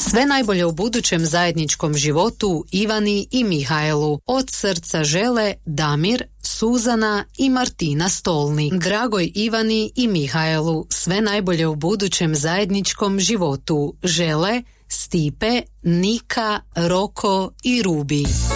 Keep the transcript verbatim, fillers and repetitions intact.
Sve najbolje u budućem zajedničkom životu Ivani i Mihajlu. Od srca žele Damir, Suzana i Martina Stolnik. Dragoj Ivani i Mihajlu, sve najbolje u budućem zajedničkom životu žele Stipe, Nika, Roko i Rubi.